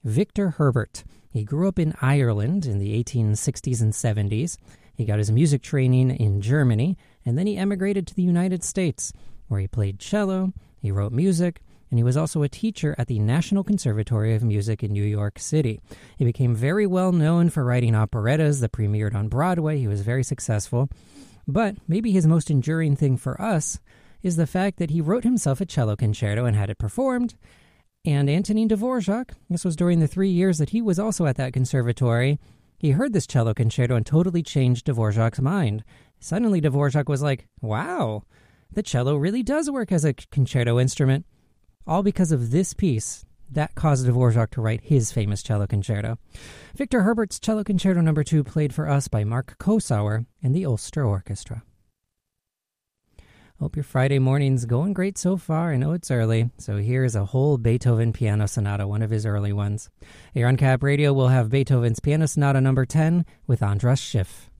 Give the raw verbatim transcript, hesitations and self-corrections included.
Victor Herbert. He grew up in Ireland in the eighteen sixties and seventies. He got his music training in Germany, and then he emigrated to the United States, where he played cello, he wrote music, and he was also a teacher at the National Conservatory of Music in New York City. He became very well known for writing operettas that premiered on Broadway. He was very successful. But maybe his most enduring thing for us is the fact that he wrote himself a cello concerto and had it performed. And Antonin Dvorak, this was during the three years that he was also at that conservatory, he heard this cello concerto and totally changed Dvorak's mind. Suddenly Dvorak was like, wow, the cello really does work as a concerto instrument. All because of this piece that caused Dvorak to write his famous cello concerto. Victor Herbert's Cello Concerto number two played for us by Mark Kosauer and the Ulster Orchestra. Hope your Friday morning's going great so far. I know it's early, so here's a whole Beethoven Piano Sonata, one of his early ones. Here on Cap Radio, we'll have Beethoven's Piano Sonata number ten with Andras Schiff.